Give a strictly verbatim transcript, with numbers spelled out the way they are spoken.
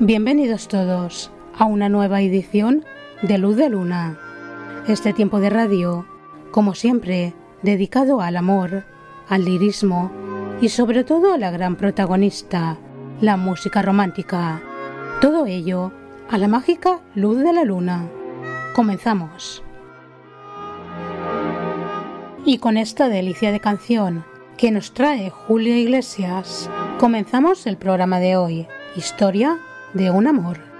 Bienvenidos todos a una nueva edición de Luz de Luna. Este tiempo de radio, como siempre, dedicado al amor, al lirismo y sobre todo a la gran protagonista, la música romántica. Todo ello a la mágica luz de la luna. Comenzamos. Y con esta delicia de canción que nos trae Julio Iglesias, comenzamos el programa de hoy, Historia de un amor.